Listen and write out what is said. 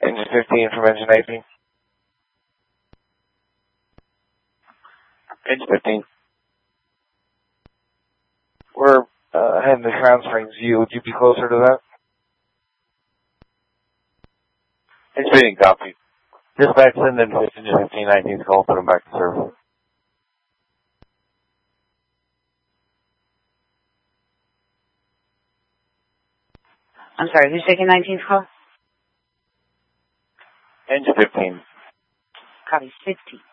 Engine 15 from engine 18. Engine 15. We're heading to Crown Springs View. Would you be closer to that? Engine 15, copy. Dispatch, send in engine 15, 19's call, put them back to service. I'm sorry, who's taking 19's call? Engine 15. Copy, 15.